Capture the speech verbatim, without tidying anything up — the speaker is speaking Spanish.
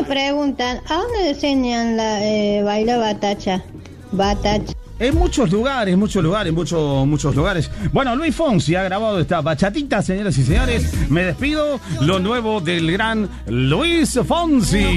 preguntan, ¿a dónde enseñan la eh, bailar batacha? Batacha. En muchos lugares, muchos lugares, muchos, muchos lugares. Bueno, Luis Fonsi ha grabado esta bachatita, señoras y señores. Me despido. Lo nuevo del gran Luis Fonsi.